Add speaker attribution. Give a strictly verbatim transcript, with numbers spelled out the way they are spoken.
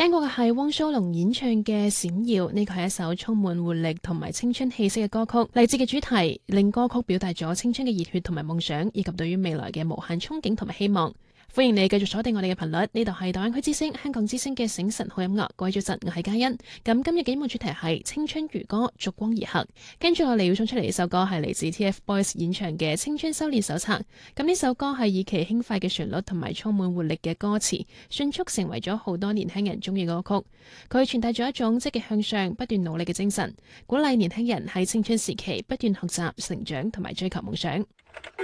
Speaker 1: 聽過嘅係汪蘇泷演唱嘅《閃耀》，呢個係一首充滿活力同埋青春氣息嘅歌曲。勵志嘅主題令歌曲表達咗青春嘅熱血同埋夢想，以及對於未來嘅無限憧憬同埋希望。歡迎你繼續鎖定我哋嘅頻率，呢度係大灣區之聲、香港之聲嘅醒晨好音樂。各位早晨，我係嘉欣。咁今日嘅節目主題係青春如歌，燭光而行。跟住落嚟要送出嚟呢首歌係嚟自 T F Boys 演唱嘅《青春修煉手冊》。咁呢首歌係以其輕快嘅旋律同埋充滿活力嘅歌詞，迅速成為咗好多年輕人中意嘅歌曲。佢傳遞咗一種積極向上、不斷努力嘅精神，鼓勵年輕人喺青春時期不斷學習、成長同埋追求夢想。